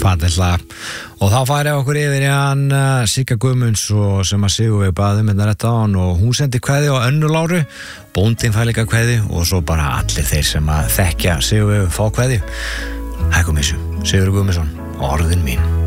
fallegt lag. Og þá farið okkur yfir í hann Sigga Guðmunds og sem að Sigurveig baðum þetta rétt á hann og hún sendi kveði á Önnu Láru, bóndinn fær líka kveði og svo bara allir þeir sem að þekkja Sigurveig fá kveði. Hækkum þessu, Sigurður Guðmundsson, orðin mín.